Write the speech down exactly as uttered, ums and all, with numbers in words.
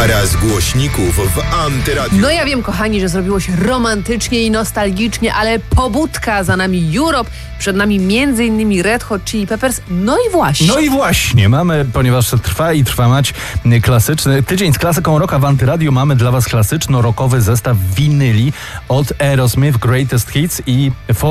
Para z głośników w Antyradiu. No ja wiem, kochani, że zrobiło się romantycznie i nostalgicznie, ale pobudka, za nami Europe, przed nami między innymi Red Hot Chili Peppers, no i właśnie. No i właśnie, mamy, ponieważ trwa i trwa mać klasyczny tydzień z klasyką rocka w Antyradiu, mamy dla was klasyczno-rockowy zestaw winyli od Aerosmith Greatest Hits i